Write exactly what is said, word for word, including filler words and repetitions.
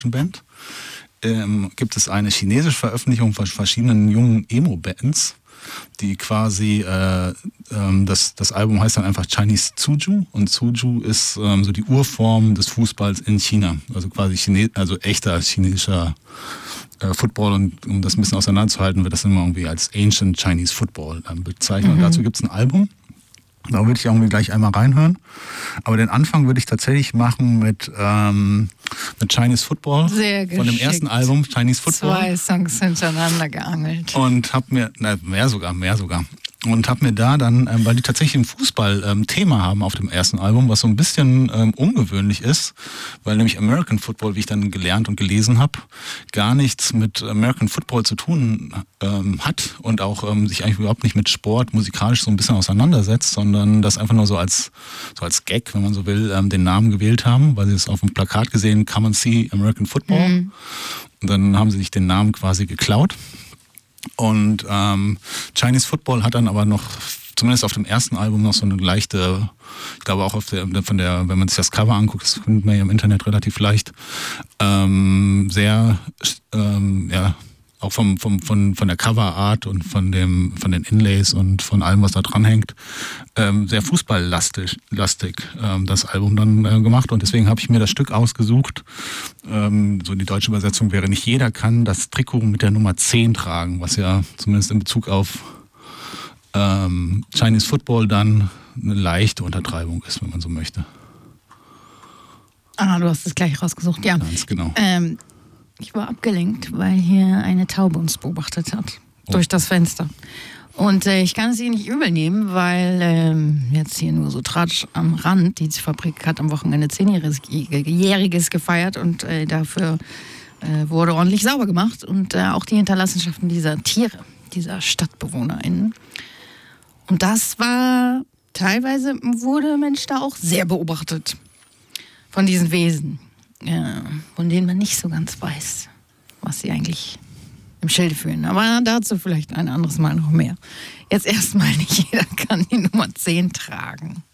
Band, ähm, gibt es eine chinesische Veröffentlichung von verschiedenen jungen Emo-Bands, die quasi, äh, ähm, das, das Album heißt dann einfach Chinese Zhuju, und Zhuju ist ähm, so die Urform des Fußballs in China, also quasi Chine also echter chinesischer äh, Football, und um das ein bisschen auseinanderzuhalten, wird das immer irgendwie als Ancient Chinese Football dann bezeichnet. Mhm. Und dazu gibt es ein Album. Da würde ich irgendwie gleich einmal reinhören. Aber den Anfang würde ich tatsächlich machen mit, ähm, mit Chinese Football. Sehr geschickt. Von dem ersten Album Chinese Football. Zwei Songs hintereinander geangelt. Und hab mir, na, mehr sogar, mehr sogar. Und hab mir da dann, ähm, weil die tatsächlich ein Fußball-Thema ähm, haben auf dem ersten Album, was so ein bisschen ähm, ungewöhnlich ist, weil nämlich American Football, wie ich dann gelernt und gelesen habe, gar nichts mit American Football zu tun ähm, hat und auch ähm, sich eigentlich überhaupt nicht mit Sport musikalisch so ein bisschen auseinandersetzt, sondern das einfach nur so als so als Gag, wenn man so will, ähm, den Namen gewählt haben, weil sie es auf dem Plakat gesehen, Come and See American Football. Mhm. Und dann haben sie sich den Namen quasi geklaut. Und ähm, Chinese Football hat dann aber noch, zumindest auf dem ersten Album, noch so eine leichte, ich glaube auch auf der, von der, wenn man sich das Cover anguckt, das findet man ja im Internet relativ leicht, ähm, sehr, ähm, ja, auch vom, vom, von, von der Coverart und von dem, von den Inlays und von allem, was da dran hängt, ähm, sehr fußballlastig, lastig, ähm, das Album dann äh, gemacht. Und deswegen habe ich mir das Stück ausgesucht. Ähm, so die deutsche Übersetzung wäre: Nicht jeder kann das Trikot mit der Nummer zehn tragen, was ja zumindest in Bezug auf ähm, Chinese Football dann eine leichte Untertreibung ist, wenn man so möchte. Ah, du hast es gleich rausgesucht, ja. Ganz genau. Ähm, Ich war abgelenkt, weil hier eine Taube uns beobachtet hat. Oh. Durch das Fenster. Und äh, ich kann es ihr nicht übel nehmen, weil ähm, jetzt hier nur so Tratsch am Rand, die Fabrik hat am Wochenende zehnjähriges gefeiert und äh, dafür äh, wurde ordentlich sauber gemacht. Und äh, auch die Hinterlassenschaften dieser Tiere, dieser StadtbewohnerInnen. Und das war, teilweise wurde Mensch da auch sehr beobachtet von diesen Wesen. Ja, von denen man nicht so ganz weiß, was sie eigentlich im Schilde führen. Aber dazu vielleicht ein anderes Mal noch mehr. Jetzt erstmal, nicht jeder kann die Nummer zehn tragen.